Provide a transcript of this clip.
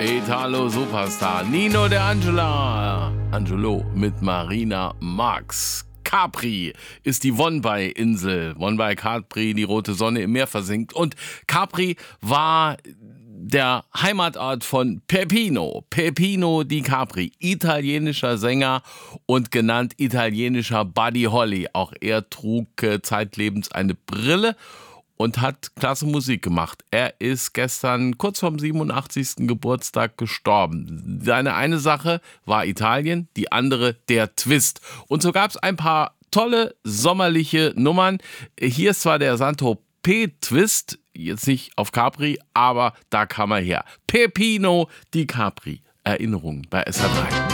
Italo Superstar Nino De Angelo mit Marina Marx. Capri ist die Wonbai-Insel. Wonbai Capri, die rote Sonne im Meer versinkt. Und Capri war der Heimatort von Peppino. Peppino Di Capri, italienischer Sänger und genannt italienischer Buddy Holly. Auch er trug zeitlebens eine Brille und hat klasse Musik gemacht. Er ist gestern kurz vorm 87. Geburtstag gestorben. Seine eine Sache war Italien, die andere der Twist. Und so gab es ein paar tolle sommerliche Nummern. Hier ist zwar der Saint-Tropez-Twist, jetzt nicht auf Capri, aber da kam er her. Peppino Di Capri. Erinnerungen bei SR3.